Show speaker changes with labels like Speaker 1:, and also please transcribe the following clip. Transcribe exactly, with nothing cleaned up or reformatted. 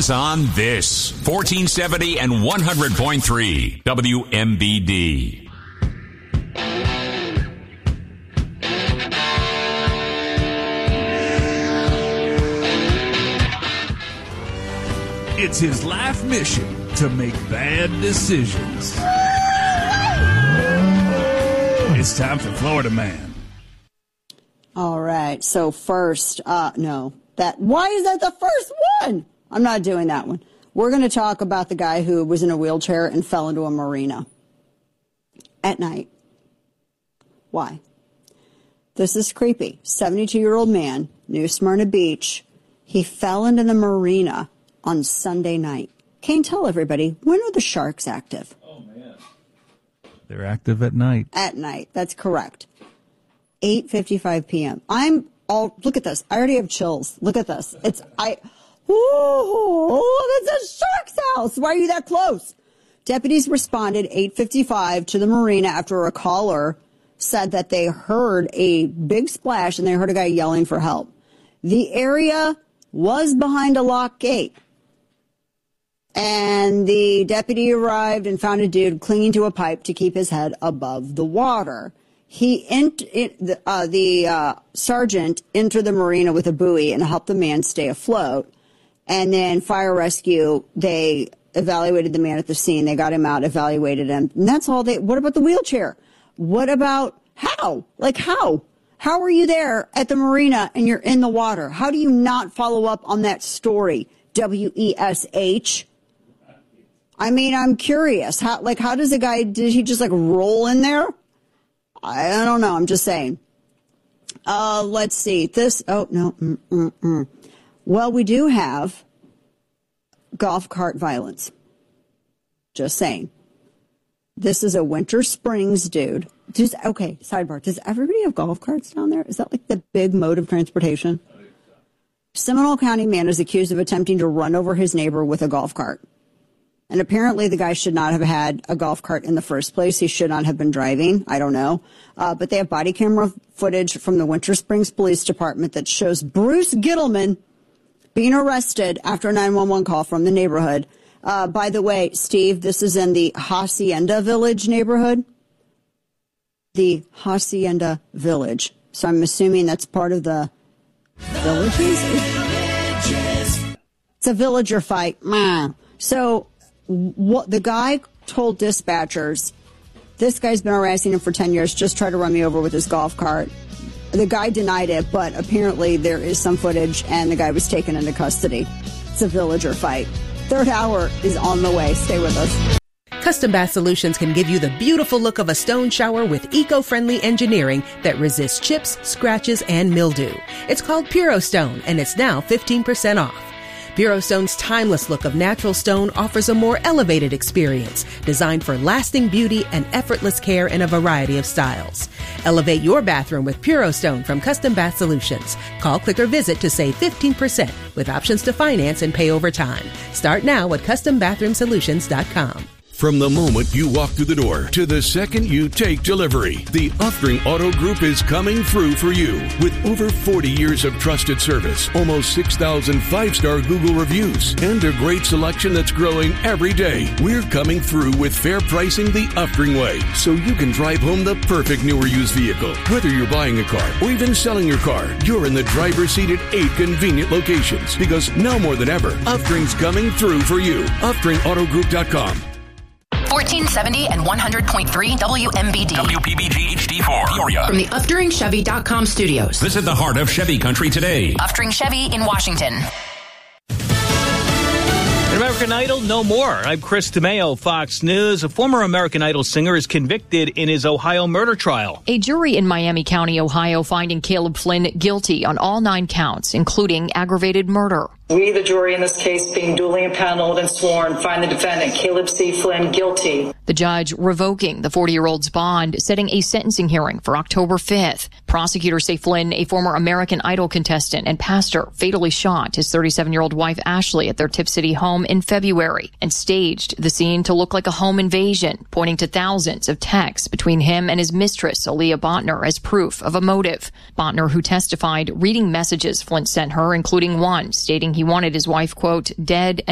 Speaker 1: Depends on this. fourteen seventy and one hundred point three W M B D.
Speaker 2: It's his life mission to make bad decisions. It's time for Florida Man.
Speaker 3: All right. So first, uh, no, that, why is that the first one? I'm not doing that one. We're going to talk about the guy who was in a wheelchair and fell into a marina at night. Why? This is creepy. seventy-two-year-old man, New Smyrna Beach. He fell into the marina on Sunday night. Can't tell everybody, when are the sharks active?
Speaker 2: Oh, man. They're active at night. At
Speaker 3: night. That's correct. eight fifty-five p.m. I'm all, look at this. I already have chills. Look at this. It's, I, oh, it's a shark's house. Why are you that close? Deputies responded eight fifty-five to the marina after a caller said that they heard a big splash and they heard a guy yelling for help. The area was behind a locked gate. And the deputy arrived and found a dude clinging to a pipe to keep his head above the water. He ent- it, uh, the uh, sergeant entered the marina with a buoy and helped the man stay afloat. And then fire rescue, they evaluated the man at the scene. They got him out, evaluated him. And that's all they, what about the wheelchair? What about how? Like how? How are you there at the marina and you're in the water? How do you not follow up on that story? W E S H. I mean, I'm curious. How, like, how does a guy, did he just like roll in there? I, I don't know. I'm just saying. Uh, let's see. This, oh, no. Mm, mm, mm. Well, we do have golf cart violence. Just saying. This is a Winter Springs dude. Does, okay, sidebar. Does everybody have golf carts down there? Is that like the big mode of transportation? Seminole County man is accused of attempting to run over his neighbor with a golf cart. And apparently the guy should not have had a golf cart in the first place. He should not have been driving. I don't know. Uh, but they have body camera footage from the Winter Springs Police Department that shows Bruce Gittleman being arrested after a nine one one call from the neighborhood. Uh, by the way, Steve, this is in the Hacienda Village neighborhood. The Hacienda Village. So I'm assuming that's part of the villages? It's a villager fight. So what the guy told dispatchers, this guy's been harassing him for ten years, just tried to run me over with his golf cart. The guy denied it, but apparently there is some footage and the guy was taken into custody. It's a villager fight. Third hour is on the way. Stay with us.
Speaker 4: Custom Bath Solutions can give you the beautiful look of a stone shower with eco-friendly engineering that resists chips, scratches, and mildew. It's called Puro Stone, and it's now fifteen percent off. Puro Stone's timeless look of natural stone offers a more elevated experience, designed for lasting beauty and effortless care in a variety of styles. Elevate your bathroom with Puro Stone from Custom Bath Solutions. Call, click, or visit to save fifteen percent with options to finance and pay over time. Start now at custom bathroom solutions dot com.
Speaker 5: From the moment you walk through the door to the second you take delivery, the Uftring Auto Group is coming through for you. With over forty years of trusted service, almost six thousand five-star Google reviews, and a great selection that's growing every day, we're coming through with fair pricing the Uftring way, so you can drive home the perfect new or used vehicle. Whether you're buying a car or even selling your car, you're in the driver's seat at eight convenient locations, because now more than ever, Uftring's coming through for you. Uftring Auto Group dot com.
Speaker 6: fourteen seventy and one hundred point three W M B D.
Speaker 1: W P B G H D four. Peoria.
Speaker 6: From the Uftring Chevy dot com studios.
Speaker 1: Visit the heart of Chevy country today.
Speaker 6: Uftring Chevy in Washington.
Speaker 7: American Idol, no more. I'm Chris DeMeo, Fox News. A former American Idol singer is convicted in his Ohio murder trial.
Speaker 8: A jury in Miami County, Ohio, finding Caleb Flynn guilty on all nine counts, including aggravated murder.
Speaker 9: We, the jury in this case, being duly impaneled and sworn, find the defendant, Caleb C. Flynn, guilty.
Speaker 8: The judge revoking the forty-year-old's bond, setting a sentencing hearing for October fifth. Prosecutors say Flynn, a former American Idol contestant and pastor, fatally shot his thirty-seven-year-old wife, Ashley, at their Tip City home in February and staged the scene to look like a home invasion, pointing to thousands of texts between him and his mistress, Aaliyah Botner, as proof of a motive. Botner, who testified, reading messages Flynn sent her, including one stating he wanted his wife, quote, dead and